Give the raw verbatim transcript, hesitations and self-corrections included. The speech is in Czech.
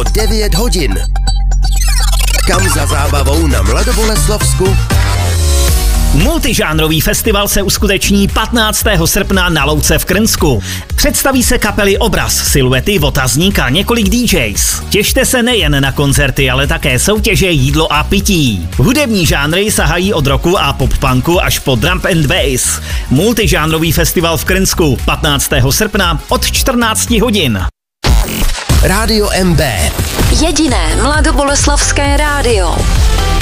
devět hodin. Kam za zábavou na Mladoboleslavsku? Multižánrový festival se uskuteční patnáctého srpna na louce v Krnsku. Představí se kapely Obraz, Siluety, Otazník a několik dý džejs. Těšte se nejen na koncerty, ale také soutěže, jídlo a pití. Hudební žánry sahají od rocku a pop-punku až po drum and bass. Multižánrový festival v Krnsku patnáctého srpna od čtrnácti hodin. Rádio M B. Jediné mladoboleslavské rádio.